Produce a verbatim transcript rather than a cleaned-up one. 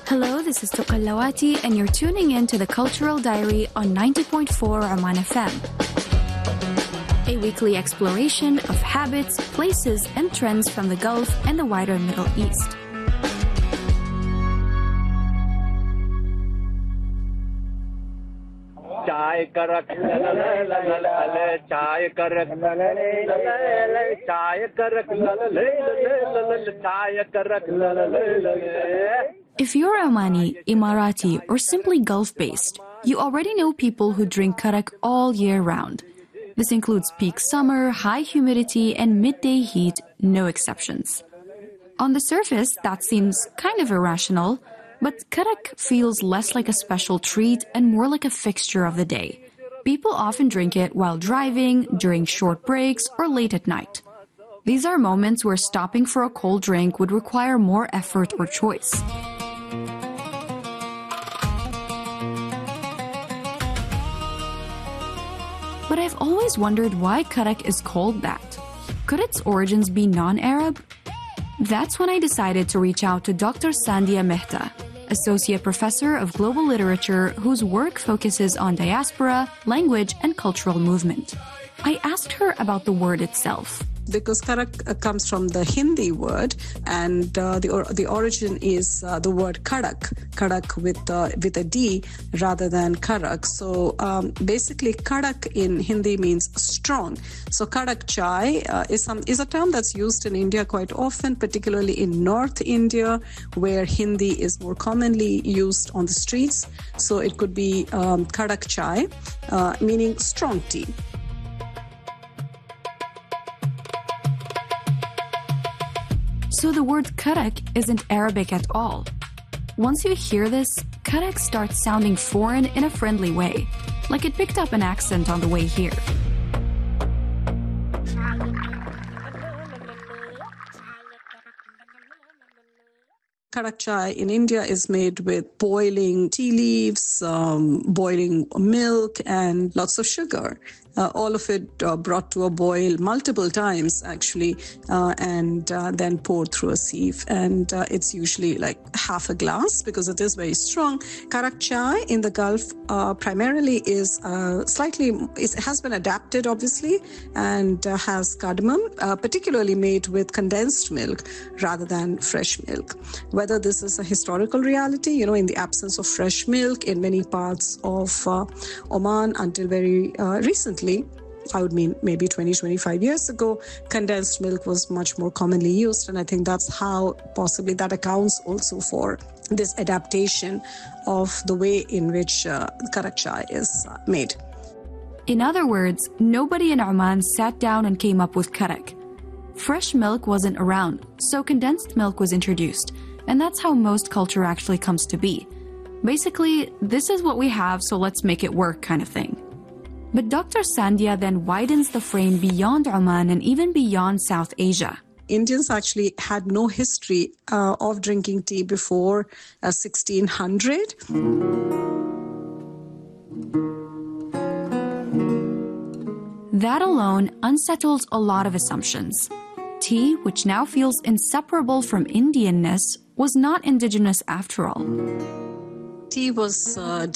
Hello, this is Tuqallawati, and you're tuning in to the Cultural Diary on ninety point four Oman F M. A weekly exploration of habits, places, and trends from the Gulf and the wider Middle East. If you're Omani, Emirati, or simply Gulf-based, you already know people who drink karak all year round. This includes peak summer, high humidity, and midday heat, no exceptions. On the surface, that seems kind of irrational, but karak feels less like a special treat and more like a fixture of the day. People often drink it while driving, during short breaks, or late at night. These are moments where stopping for a cold drink would require more effort or choice. But I've always wondered why karak is called that. Could its origins be non-Arab? That's when I decided to reach out to Doctor Sandhya Mehta, Associate Professor of Global Literature whose work focuses on diaspora, language, and cultural movement. I asked her about the word itself. Because karak uh, comes from the Hindi word, and uh, the or, the origin is uh, the word karak, karak with uh, with a D rather than karak. So um, basically, karak in Hindi means strong. So karak chai uh, is some is a term that's used in India quite often, particularly in North India, where Hindi is more commonly used on the streets. So it could be um, karak chai, uh, meaning strong tea. So the word karak isn't Arabic at all. Once you hear this, karak starts sounding foreign in a friendly way, like it picked up an accent on the way here. Karak chai in India is made with boiling tea leaves, um, boiling milk, and lots of sugar. Uh, all of it uh, brought to a boil multiple times, actually, uh, and uh, then poured through a sieve. And uh, it's usually like half a glass because it is very strong. Karak chai in the Gulf uh, primarily is uh, slightly, it has been adapted, obviously, and uh, has cardamom, uh, particularly made with condensed milk rather than fresh milk. Whether this is a historical reality, you know, in the absence of fresh milk in many parts of uh, Oman until very uh, recently, I would mean maybe twenty, twenty-five years ago, condensed milk was much more commonly used. And I think that's how possibly that accounts also for this adaptation of the way in which uh, karak chai is uh, made. In other words, nobody in Oman sat down and came up with karak. Fresh milk wasn't around, so condensed milk was introduced. And that's how most culture actually comes to be. Basically, this is what we have, so let's make it work kind of thing. But Doctor Sandhya then widens the frame beyond Oman and even beyond South Asia. Indians actually had no history uh, of drinking tea before uh, sixteen hundred. That alone unsettles a lot of assumptions. Tea, which now feels inseparable from Indianness, was not indigenous after all. Tea was uh,